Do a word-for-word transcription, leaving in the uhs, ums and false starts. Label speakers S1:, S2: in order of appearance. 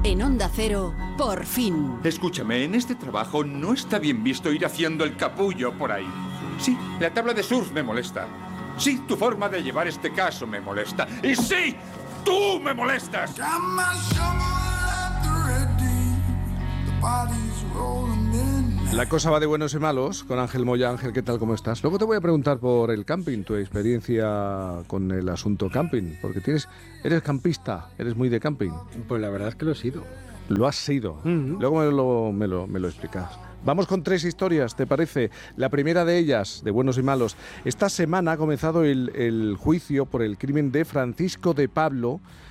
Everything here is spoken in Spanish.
S1: En Onda Cero, por fin.
S2: Escúchame, en este trabajo no está bien visto ir haciendo el capullo por ahí. Sí, la tabla de surf me molesta. Sí, tu forma de llevar este caso me molesta. Y sí, tú me molestas.
S3: La cosa va de buenos y malos con Ángel Moya. Ángel, ¿qué tal? ¿Cómo estás? Luego te voy a preguntar por el camping, tu experiencia con el asunto camping, porque tienes, eres campista, eres muy de camping.
S4: Pues la verdad es que lo he sido.
S3: Lo has sido.
S4: Uh-huh.
S3: Luego me lo, me, lo, me lo explicas. Vamos con tres historias, ¿te parece? La primera de ellas, de buenos y malos. Esta semana ha comenzado el, el juicio por el crimen de Francisco de Pablo,